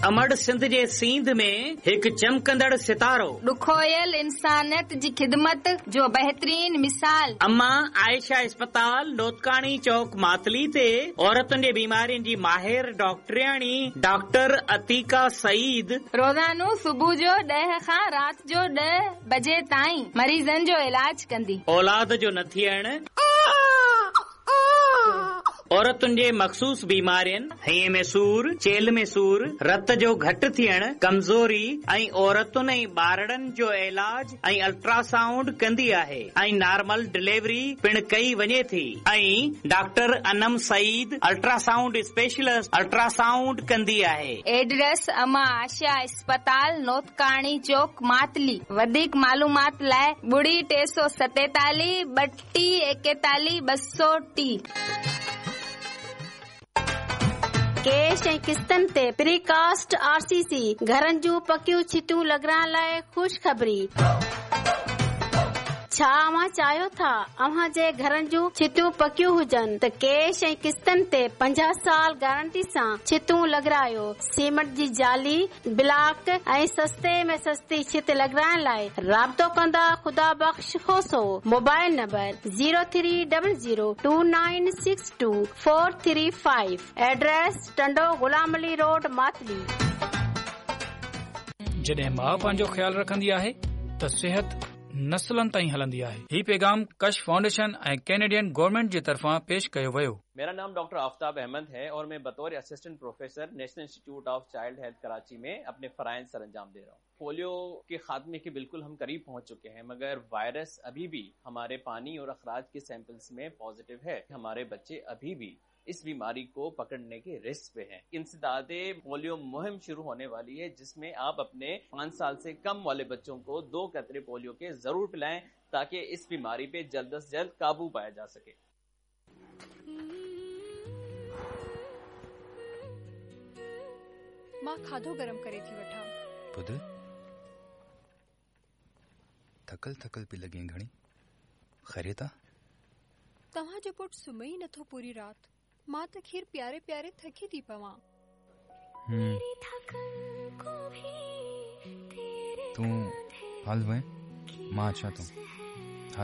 अमड़ सिंध जे सींध में हिकु चमकंदड़ सितारो, ॾुखोयल इंसानियत जी ख़िदमत जो बहितरीन मिसाल। अम्मा आयशा अस्पताल नोतकाणी चौक मातली ते औरतुनि जे बीमारियुनि जी माहिर डॉक्टरियाणी डॉक्टर अतीका सईद रोज़ानो सुबुह जो 10 खां रात जो 10 बजे ताईं मरीज़नि जो इलाज कंदी। औलाद जो न थियण, औरतुनि जे मखसूस बीमारियुनि, हईअ में सूर, चेल में सूर, रत जो घटि थियण, कमज़ोरी ऐं औरतुनि ऐं ॿारड़नि जो इलाज ऐं अल्ट्रासाउंड कंदी आहे ऐं नॉर्मल डिलीवरी पिण कई वञे थी। ऐं doctor Anam Saeed ultrasound specialist ultrasound कंदी आहे। एड्रेस अमा आशा अस्पताल नोतकाणी चौक मातली। वधीक मालूमात लाइ 347 3241 230। कैश ऐं किस्तनि ते प्रीकास्ट आरसीसी घरनि जूं पकियूं छिटियूं लॻाइण लाइ ख़ुशख़बरी। छा अव्हां चाहियो था अव्हां जे घरनि जूं छिटियूं पकियूं हुजनि त कैश ऐं किस्तनि ते 50 साल गारंटी सां छिटियूं लॻारायो। सीमेंट जी जाली, ब्लॉक ऐं सस्ते में सस्ती छित लॻाइण लाइ राब्तो कंदा ख़ुदा बख़्श खोसो। Mobile number 03002962 address Tando Ghulam Ali road Matali. जॾहिं माउ पंहिंजो ख्याल रखंदी आहे त सिहत नस्लनि ताईं हलंदी आहे। ही पैगाम कश फाउंडेशन ऐं कैनेडियन गवर्नमेंट जी तरफां पेश कयो वियो। मेरा नाम डॉक्टर आफ्ताब अहमद है और मैं बतौर assistant professor national institute of child health Karachi में अपने फराइज सर अंजाम दे रहा हूँ। पोलियो के खात्मे के बिल्कुल हम करीब पहुंच चुके हैं, मगर वायरस अभी भी हमारे पानी और अखराज के सैंपल्स में पॉजिटिव है। हमारे बच्चे अभी भी इस बीमारी को पकड़ने के रिस्क पे हैं। इंसदादे पोलियो मुहिम शुरू होने वाली है, जिसमें आप अपने 5 साल से कम वाले बच्चों को 2 कतरे पोलियो के जरूर पिलाएं ताकि इस बीमारी पे जल्द से जल्द काबू पाया जा सके। मां खाधो गरम करे थी वठां। बुध थकल थकल पी लॻे घणी ख़ैरियत आहे? तव्हां जो पुट सुम्हे ई नथो पूरी रात। मां त खीर प्यारे प्यारे थकी थी पवां। तूं हल वञ, मां अचां थो।